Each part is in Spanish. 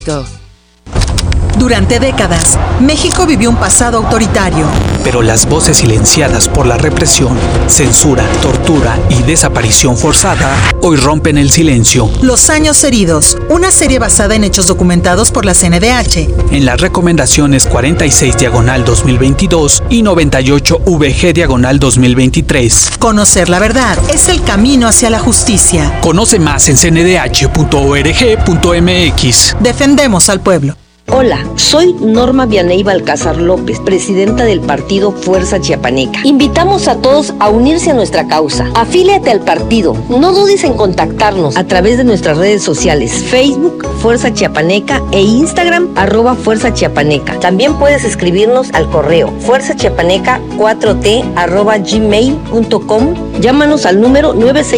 Durante décadas, México vivió un pasado autoritario. Pero las voces silenciadas por la represión, censura, tortura y desaparición forzada hoy rompen el silencio. Los años heridos, una serie basada en hechos documentados por la CNDH. En las recomendaciones 46/2022 y 98VG/2023. Conocer la verdad es el camino hacia la justicia. Conoce más en cndh.org.mx. Defendemos al pueblo. Hola, soy Norma Vianey Balcázar López, presidenta del partido Fuerza Chiapaneca. Invitamos a todos a unirse a nuestra causa. Afíliate al partido. No dudes en contactarnos a través de nuestras redes sociales, Facebook, Fuerza Chiapaneca e Instagram, @Fuerza Chiapaneca. También puedes escribirnos al correo fuerzachiapaneca4t@gmail.com. Llámanos al número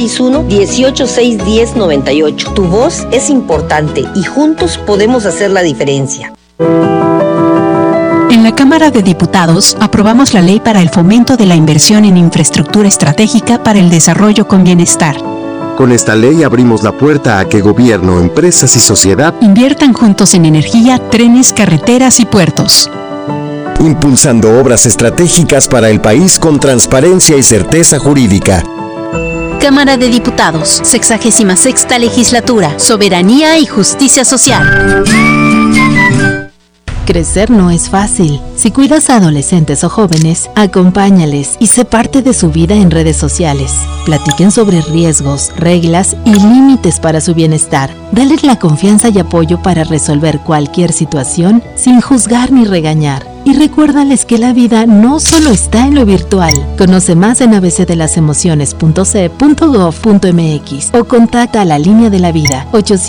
961-186-1098. Tu voz es importante y juntos podemos hacer la diferencia. En la Cámara de Diputados aprobamos la Ley para el Fomento de la Inversión en Infraestructura Estratégica para el Desarrollo con Bienestar. Con esta ley abrimos la puerta a que gobierno, empresas y sociedad inviertan juntos en energía, trenes, carreteras y puertos, impulsando obras estratégicas para el país con transparencia y certeza jurídica. Cámara de Diputados, 66ª Legislatura, Soberanía y Justicia Social. Crecer no es fácil. Si cuidas a adolescentes o jóvenes, acompáñales y sé parte de su vida en redes sociales. Platiquen sobre riesgos, reglas y límites para su bienestar. Dale la confianza y apoyo para resolver cualquier situación sin juzgar ni regañar. Y recuérdales que la vida no solo está en lo virtual. Conoce más en abcdelasemociones.ce.gov.mx o contacta a la Línea de la Vida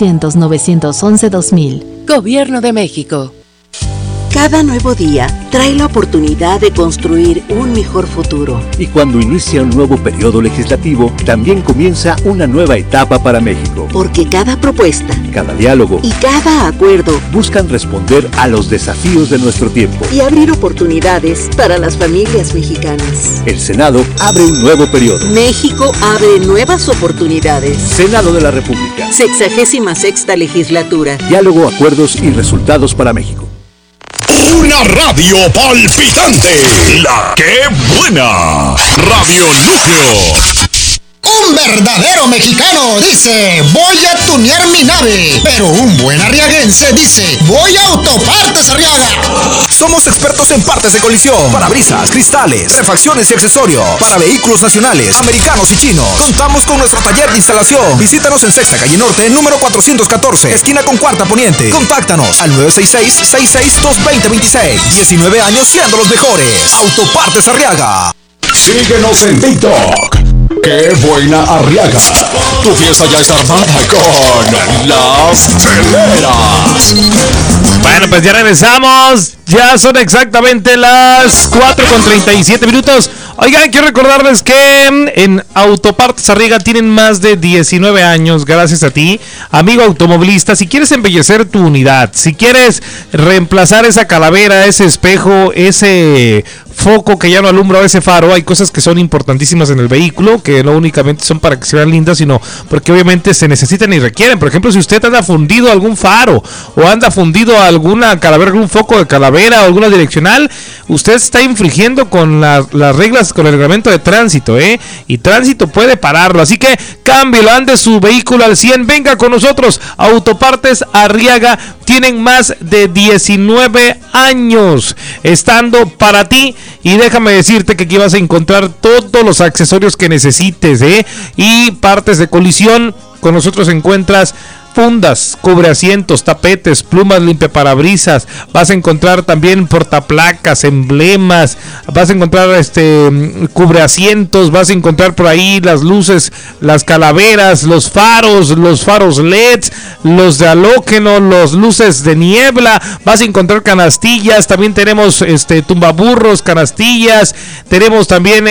800-911-2000. Gobierno de México. Cada nuevo día trae la oportunidad de construir un mejor futuro. Y cuando inicia un nuevo periodo legislativo, también comienza una nueva etapa para México. Porque cada propuesta, cada diálogo y cada acuerdo buscan responder a los desafíos de nuestro tiempo y abrir oportunidades para las familias mexicanas. El Senado abre un nuevo periodo. México abre nuevas oportunidades. Senado de la República. 66ª Legislatura. Diálogo, acuerdos y resultados para México. Una radio palpitante, la que buena, Radio Núcleo. Un verdadero mexicano dice, voy a tunear mi nave, pero un buen arriaguense dice, voy a Autopartes Arriaga. Somos expertos en partes de colisión, parabrisas, cristales, refacciones y accesorios, para vehículos nacionales, americanos y chinos. Contamos con nuestro taller de instalación. Visítanos en Sexta Calle Norte, número 414, esquina con Cuarta Poniente. Contáctanos al 966-66-220-26. 19 años siendo los mejores. Autopartes Arriaga. Síguenos en TikTok. ¡Qué buena Arriaga! Tu fiesta ya está armada con las veleras. Bueno, pues ya regresamos. Ya son exactamente las 4:37. Oigan, quiero recordarles que en Autopartes Arriaga tienen más de 19 años, gracias a ti, amigo automovilista. Si quieres embellecer tu unidad, si quieres reemplazar esa calavera, ese espejo, ese foco que ya no alumbra, ese faro, hay cosas que son importantísimas en el vehículo, que no únicamente son para que se vean lindas, sino porque obviamente se necesitan y requieren. Por ejemplo, si usted anda fundido algún faro o anda fundido alguna calavera, algún foco de calavera o alguna direccional, usted está infringiendo con las reglas, con el reglamento de tránsito, y tránsito puede pararlo. Así que cámbielo, ande su vehículo al 100, venga con nosotros. Autopartes Arriaga tienen más de 19 años estando para ti. Y déjame decirte que aquí vas a encontrar todos los accesorios que necesites, y partes de colisión. Con nosotros encuentras fundas, cubreasientos, tapetes, plumas limpiaparabrisas. Vas a encontrar también portaplacas, emblemas. Vas a encontrar cubreasientos. Vas a encontrar por ahí las luces, las calaveras, los faros LEDs, los de halógeno, los luces de niebla. Vas a encontrar canastillas. También tenemos tumbaburros, canastillas. Tenemos también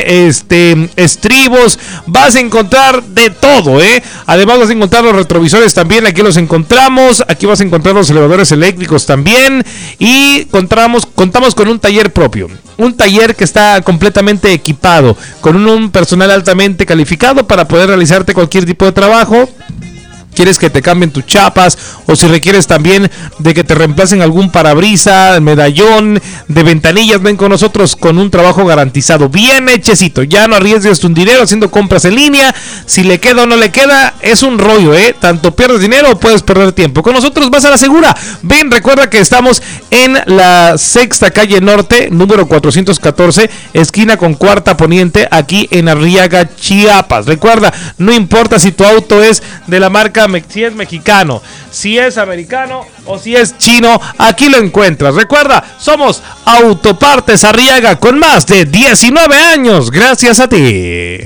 estribos. Vas a encontrar de todo, Además vas a encontrar los retrovisores también. Aquí los encontramos. Aquí vas a encontrar los elevadores eléctricos también. Y contamos con un taller propio. Un taller que está completamente equipado, con un personal altamente calificado para poder realizarte cualquier tipo de trabajo. quieres que te cambien tus chapas, o si requieres también de que te reemplacen algún parabrisa, medallón, de ventanillas, ven con nosotros con un trabajo garantizado, bien hechecito. Ya no arriesgues tu dinero haciendo compras en línea. Si le queda o no le queda, es un rollo, tanto pierdes dinero o puedes perder tiempo. Con nosotros vas a la segura. Ven, recuerda que estamos en la Sexta Calle Norte, número 414, esquina con Cuarta Poniente, aquí en Arriaga, Chiapas. Recuerda, no importa si tu auto es de la marca, si es mexicano, si es americano o si es chino, aquí lo encuentras. Recuerda, somos Autopartes Arriaga, con más de 19 años, gracias a ti.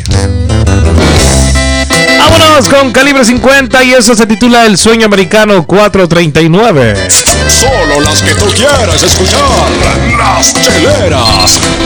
Vámonos con Calibre 50 y eso se titula El Sueño Americano 439. Solo las que tú quieres escuchar, las cheleras,